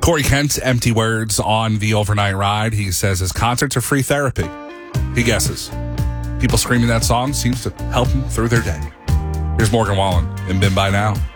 Corey Kent's empty words on the overnight ride. He says his concerts are free therapy. He guesses. People screaming that song seems to help them through their day. Here's Morgan Wallen in Been By Now.